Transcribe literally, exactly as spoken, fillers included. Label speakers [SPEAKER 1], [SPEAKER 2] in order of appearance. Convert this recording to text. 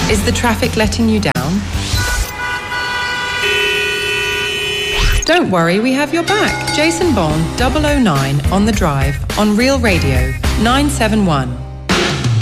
[SPEAKER 1] Is the traffic letting you down? Don't worry, we have your back. Jason Bond, double oh nine, on the drive, on Real Radio, nine seven one.